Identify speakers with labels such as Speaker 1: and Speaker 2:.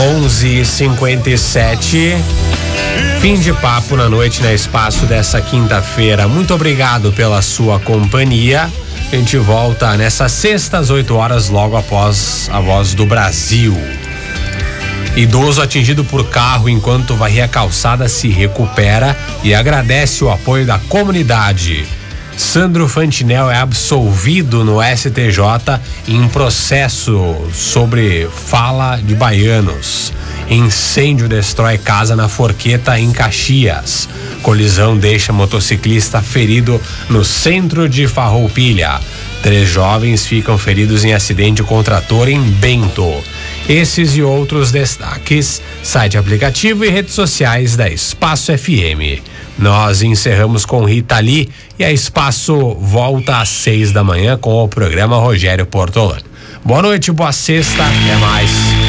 Speaker 1: 11h57. Fim de papo na noite na Espaço dessa quinta-feira. Muito obrigado pela sua companhia. A gente volta nessa sexta às 8 horas, logo após a Voz do Brasil. Idoso atingido por carro enquanto varria a calçada se recupera e agradece o apoio da comunidade. Sandro Fantinel é absolvido no STJ em processo sobre fala de baianos. Incêndio destrói casa na Forqueta, em Caxias. Colisão deixa motociclista ferido no centro de Farroupilha. 3 jovens ficam feridos em acidente com trator em Bento. Esses e outros destaques, site, aplicativo e redes sociais da Espaço FM. Nós encerramos com Rita Lee e a Espaço volta às 6 da manhã com o programa Rogério Portolano. Boa noite, boa sexta, até mais.